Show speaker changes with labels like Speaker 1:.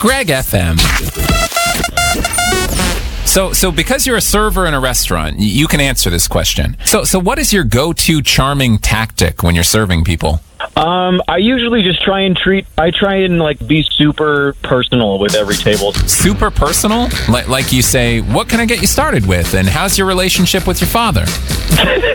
Speaker 1: Greg FM. So because you're a server in a restaurant, you can answer this question. So what is your go-to charming tactic when you're serving people?
Speaker 2: I usually just try and be super personal with every table.
Speaker 1: Super personal? Like you say, what can I get you started with? And how's your relationship with your father?